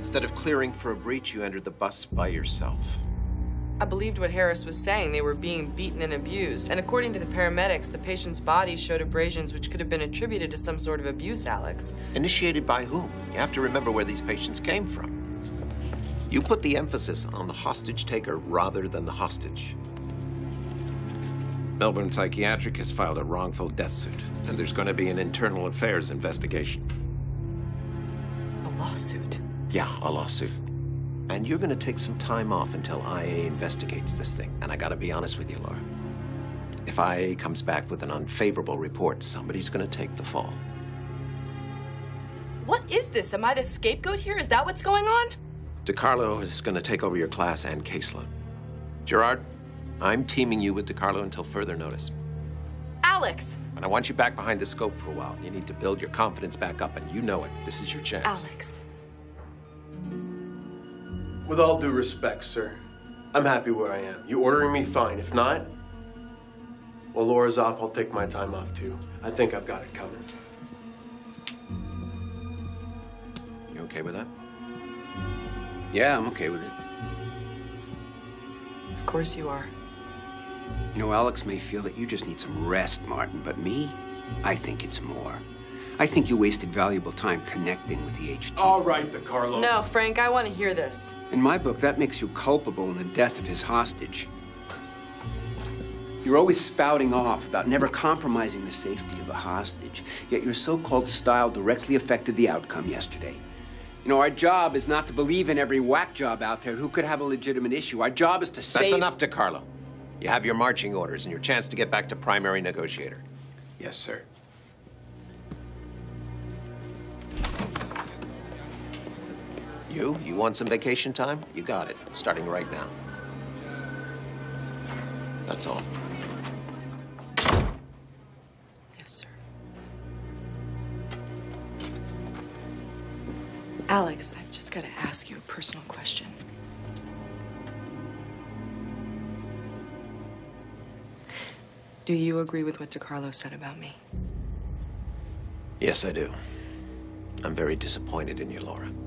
Instead of clearing for a breach, you entered the bus by yourself. I believed what Harris was saying. They were being beaten and abused. And according to the paramedics, the patient's body showed abrasions which could have been attributed to some sort of abuse, Alex. Initiated by whom? You have to remember where these patients came from. You put the emphasis on the hostage taker rather than the hostage. Melbourne Psychiatric has filed a wrongful death suit, and there's going to be an internal affairs investigation. A lawsuit? Yeah, a lawsuit. And you're going to take some time off until IA investigates this thing. And I got to be honest with you, Laura. If IA comes back with an unfavorable report, somebody's going to take the fall. What is this? Am I the scapegoat here? Is that what's going on? DiCarlo is going to take over your class and caseload. Gerard, I'm teaming you with DiCarlo until further notice. Alex! And I want you back behind the scope for a while. You need to build your confidence back up, and you know it. This is your chance. Alex. With all due respect, sir, I'm happy where I am. You ordering me, fine. If not, well, Laura's off. I'll take my time off, too. I think I've got it coming. You okay with that? Yeah, I'm okay with it. Of course you are. You know, Alex may feel that you just need some rest, Martin, but me, I think it's more. I think you wasted valuable time connecting with the HT. All right, DiCarlo. No, Frank, I want to hear this. In my book, that makes you culpable in the death of his hostage. You're always spouting off about never compromising the safety of a hostage, yet your so-called style directly affected the outcome yesterday. You know, our job is not to believe in every whack job out there who could have a legitimate issue. Our job is to save... That's enough, DiCarlo. You have your marching orders and your chance to get back to primary negotiator. Yes, sir. You want some vacation time? You got it, starting right now. That's all. Yes, sir. Alex, I've just got to ask you a personal question. Do you agree with what DiCarlo said about me? Yes, I do. I'm very disappointed in you, Laura.